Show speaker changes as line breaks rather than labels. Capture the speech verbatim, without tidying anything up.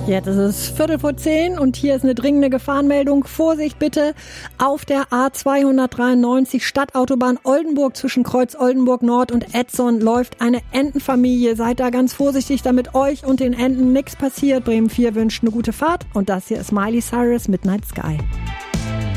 Jetzt ist es Viertel vor zehn und hier ist eine dringende Gefahrenmeldung. Vorsicht bitte, auf der A zweihundertdreiundneunzig Stadtautobahn Oldenburg zwischen Kreuz Oldenburg Nord und Etzon läuft eine Entenfamilie. Seid da ganz vorsichtig, damit euch und den Enten nichts passiert. Bremen vier wünscht eine gute Fahrt und das hier ist Miley Cyrus, Midnight Sky.